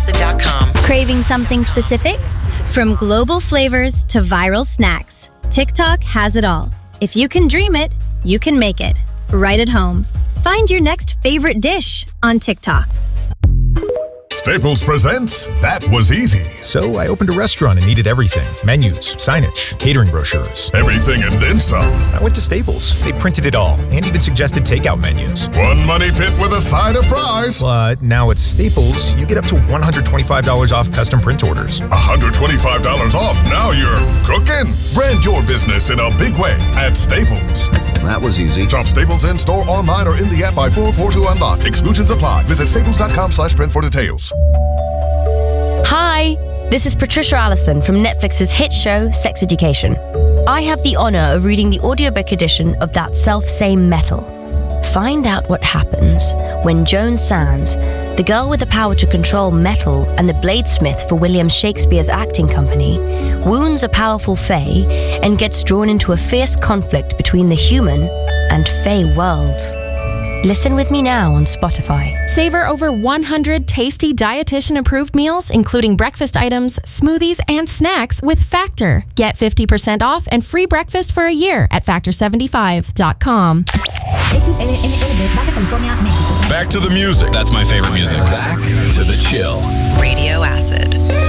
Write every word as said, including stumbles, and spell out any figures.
acid dot com. Craving something specific? From global flavors to viral snacks, TikTok has it all. If you can dream it, you can make it. Right at home. Find your next favorite dish on TikTok. Staples presents That Was Easy. So I opened a restaurant and needed everything. Menus, signage, catering brochures. Everything and then some. I went to Staples. They printed it all and even suggested takeout menus. One money pit with a side of fries. But now at Staples, you get up to one hundred twenty-five dollars off custom print orders. one hundred twenty-five dollars off. Now you're cooking. Brand your business in a big way at Staples. That was easy. Shop Staples in store, online, or in the app by four four to unlock. Exclusions apply. Visit staples.com slash print for details. Hi, this is Patricia Allison from Netflix's hit show, Sex Education. I have the honor of reading the audiobook edition of that self-same Metal. Find out what happens when Joan Sands, the girl with the power to control metal and the bladesmith for William Shakespeare's acting company, wounds a powerful fae and gets drawn into a fierce conflict between the human and fae worlds. Listen with me now on Spotify. Savor over one hundred tasty dietitian-approved meals, including breakfast items, smoothies, and snacks with Factor. Get fifty percent off and free breakfast for a year at factor seventy-five dot com. Back to the music. That's my favorite music. Back to the chill. Radio Acid.